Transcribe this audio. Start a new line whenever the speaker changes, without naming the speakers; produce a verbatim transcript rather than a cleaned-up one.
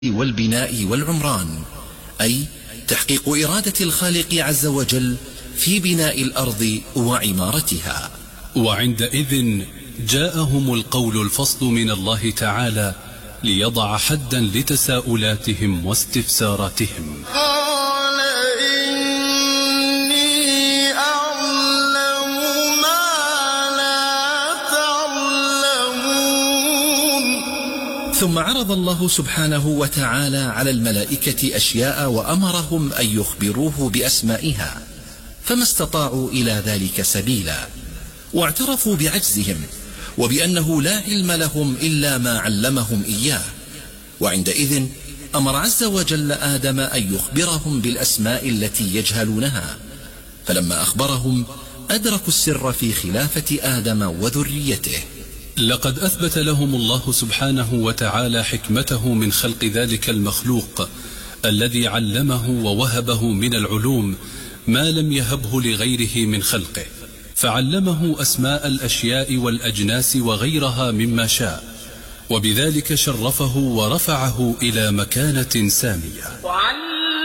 والبناء والعمران، أي تحقيق إرادة الخالق عز وجل في بناء الأرض وعمارتها.
وعندئذ جاءهم القول الفصل من الله تعالى ليضع حدا لتساؤلاتهم واستفساراتهم.
قال إني أعلم ما لا تعلمون.
ثم عرض الله سبحانه وتعالى على الملائكة أشياء وأمرهم أن يخبروه بأسمائها، فما استطاعوا إلى ذلك سبيلا، واعترفوا بعجزهم وبأنه لا علم لهم إلا ما علمهم إياه. وعندئذ أمر عز وجل آدم أن يخبرهم بالأسماء التي يجهلونها، فلما أخبرهم أدركوا السر في خلافة آدم وذريته.
لقد أثبت لهم الله سبحانه وتعالى حكمته من خلق ذلك المخلوق الذي علمه ووهبه من العلوم ما لم يهبه لغيره من خلقه، فعلمه أسماء الأشياء والأجناس وغيرها مما شاء، وبذلك شرفه ورفعه إلى مكانة سامية.